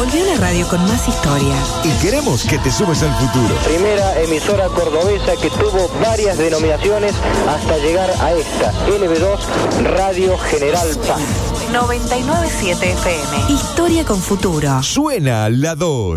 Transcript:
Volvió la radio con más historia. Y queremos que te sumes al futuro. Primera emisora cordobesa que tuvo varias denominaciones hasta llegar a esta, LB2 Radio General Paz. 99.7 FM. Historia con futuro. Suena la 2.